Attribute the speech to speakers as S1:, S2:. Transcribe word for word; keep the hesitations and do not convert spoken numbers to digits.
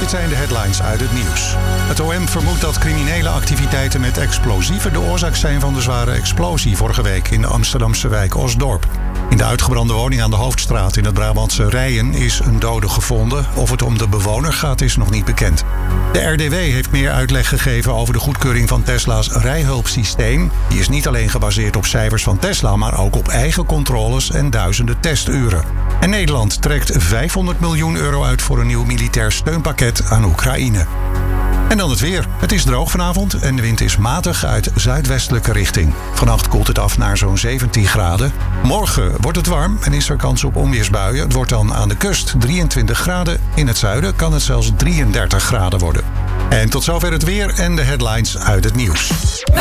S1: dit zijn de headlines uit het nieuws. Het O M vermoedt dat criminele activiteiten met explosieven de oorzaak zijn van de zware explosie vorige week in de Amsterdamse wijk Osdorp. In de uitgebrande woning aan de Hoofdstraat in het Brabantse Rijen is een dode gevonden. Of het om de bewoner gaat is nog niet bekend. De R D W heeft meer uitleg gegeven over de goedkeuring van Tesla's rijhulpsysteem. Die is niet alleen gebaseerd op cijfers van Tesla, maar ook op eigen controles en duizenden testuren. En Nederland trekt vijfhonderd miljoen euro uit voor een nieuw militair steunpakket aan Oekraïne. En dan het weer. Het is droog vanavond en de wind is matig uit zuidwestelijke richting. Vannacht koelt het af naar zo'n zeventien graden. Morgen wordt het warm en is er kans op onweersbuien. Het wordt dan aan de kust drieëntwintig graden. In het zuiden kan het zelfs drieëndertig graden worden. En tot zover het weer en de headlines uit het nieuws.